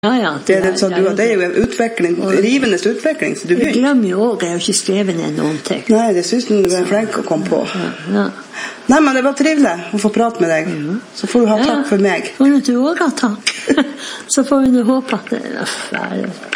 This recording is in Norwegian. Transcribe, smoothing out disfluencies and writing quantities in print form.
Ja. Det er jo en utvikling, rivende utvikling, så du Jeg glemmer jo også, jeg har ikke skrevet ned noen ting. Nei, det synes du er flink å komme på. Ja. Nei, men det var trivelig å få prate med deg. Så får du ha takk for meg. Og du også ha takk. Så får vi nå håpe at det er ferdig.